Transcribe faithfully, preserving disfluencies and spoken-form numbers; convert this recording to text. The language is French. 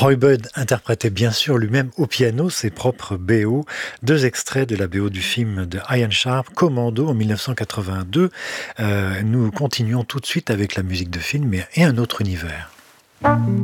Roy Budd interprétait bien sûr lui-même au piano ses propres B O, deux extraits de la B O du film de Ian Sharp, Commando en mille neuf cent quatre-vingt-deux. Euh, nous continuons tout de suite avec la musique de film et et un autre univers.